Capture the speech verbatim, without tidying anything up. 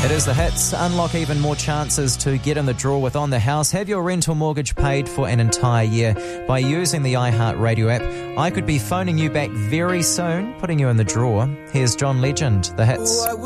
It is the hits. Unlock even more chances to get in the draw with On the House. Have your rental mortgage paid for an entire year by using the iHeartRadio app. I could be phoning you back very soon, putting you in the draw. Here's John Legend, the hits.